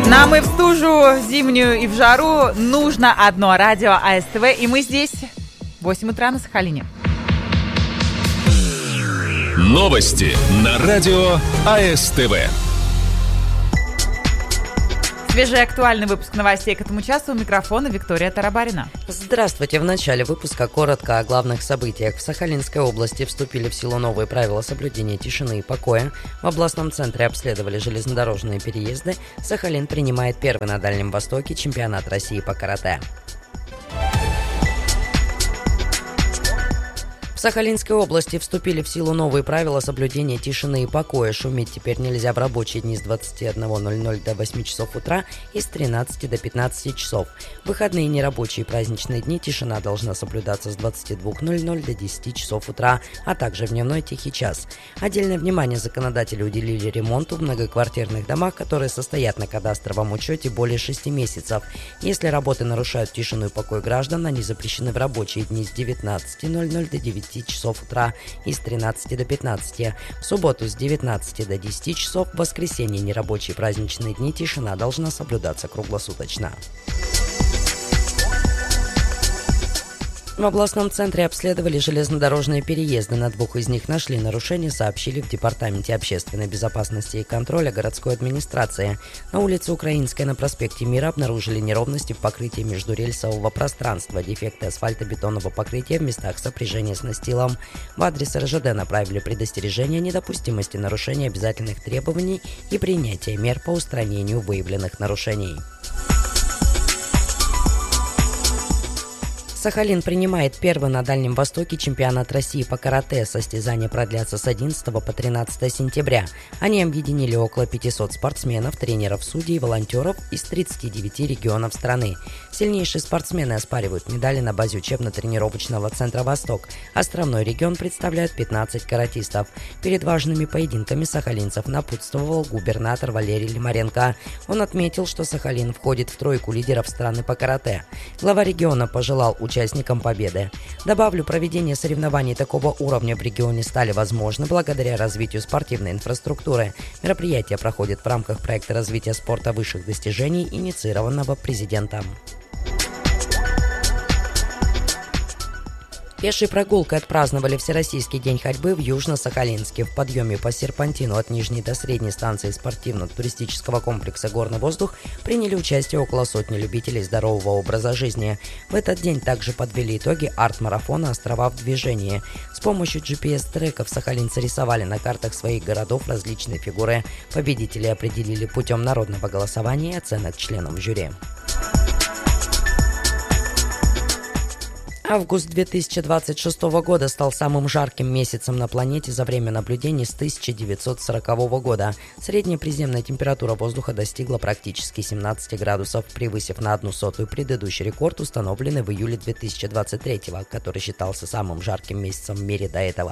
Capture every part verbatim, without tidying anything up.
Нам и в стужу зимнюю, и в жару нужно одно радио АСТВ. И мы здесь в восемь утра на Сахалине. Новости на радио АСТВ. Свежий актуальный выпуск новостей к этому часу. У микрофона Виктория Тарабарина. Здравствуйте. В начале выпуска коротко о главных событиях. В Сахалинской области вступили в силу новые правила соблюдения тишины и покоя. В областном центре обследовали железнодорожные переезды. Сахалин принимает первый на Дальнем Востоке чемпионат России по карате. В Сахалинской области вступили в силу новые правила соблюдения тишины и покоя. Шуметь теперь нельзя в рабочие дни с двадцати одного ноль-ноль до восьми часов утра и с тринадцати до пятнадцати часов. В выходные, нерабочие и праздничные дни тишина должна соблюдаться с двадцати двух ноль-ноль до десяти часов утра, а также в дневной тихий час. Отдельное внимание законодатели уделили ремонту в многоквартирных домах, которые состоят на кадастровом учете более шести месяцев. Если работы нарушают тишину и покой граждан, они запрещены в рабочие дни с девятнадцати ноль-ноль до девяти часов утра и с тринадцати до пятнадцати. В субботу с девятнадцати до десяти часов, в воскресенье нерабочие праздничные дни тишина должна соблюдаться круглосуточно. В областном центре обследовали железнодорожные переезды. На двух из них нашли нарушения, сообщили в Департаменте общественной безопасности и контроля городской администрации. На улице Украинской на проспекте Мира обнаружили неровности в покрытии междурельсового пространства, дефекты асфальтобетонного покрытия в местах сопряжения с настилом. В адрес эр жэ дэ направили предостережение о недопустимости нарушения обязательных требований и принятия мер по устранению выявленных нарушений. Сахалин принимает первый на Дальнем Востоке чемпионат России по карате. Состязания продлятся с одиннадцатого по тринадцатое сентября. Они объединили около пятисот спортсменов, тренеров, судей и волонтеров из тридцати девяти регионов страны. Сильнейшие спортсмены оспаривают медали на базе учебно-тренировочного центра «Восток». Островной регион представляют пятнадцать каратистов. Перед важными поединками сахалинцев напутствовал губернатор Валерий Лимаренко. Он отметил, что Сахалин входит в тройку лидеров страны по карате. Глава региона пожелал участникам победы. Добавлю, проведение соревнований такого уровня в регионе стали возможны благодаря развитию спортивной инфраструктуры. Мероприятие проходит в рамках проекта развития спорта высших достижений, инициированного президентом. Пешей прогулкой отпраздновали Всероссийский день ходьбы в Южно-Сахалинске. В подъеме по серпантину от нижней до средней станции спортивно-туристического комплекса «Горный воздух» приняли участие около сотни любителей здорового образа жизни. В этот день также подвели итоги арт-марафона «Острова в движении». С помощью джи пи эс-треков сахалинцы рисовали на картах своих городов различные фигуры. Победителей определили путем народного голосования и оценок членам жюри. Август две тысячи двадцать шестого года стал самым жарким месяцем на планете за время наблюдений с тысяча девятьсот сорокового года. Средняя приземная температура воздуха достигла практически семнадцати градусов, превысив на одну сотую предыдущий рекорд, установленный в июле две тысячи двадцать третьего, который считался самым жарким месяцем в мире до этого.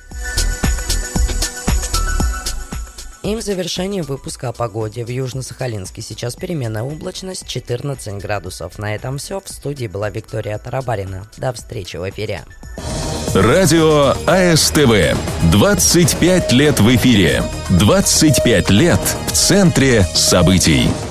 И в завершении выпуска о погоде. В Южно-Сахалинске сейчас переменная облачность четырнадцать градусов. На этом все. В студии была Виктория Тарабарина. До встречи в эфире. Радио АСТВ. двадцать пять лет в эфире. двадцать пять лет в центре событий.